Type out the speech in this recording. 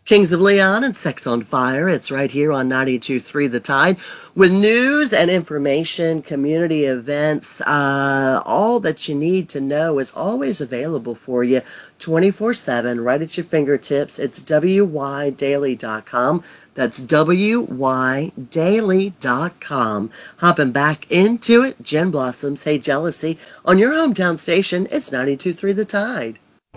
Kings of Leon and Sex on Fire. It's right here on 92.3 The Tide with news and information, community events. All that you need to know is always available for you 24/7 right at your fingertips. It's wydaily.com. That's wydaily.com. Hopping back into it, Jen Blossoms, Hey Jealousy, on your hometown station. It's 92.3 The Tide.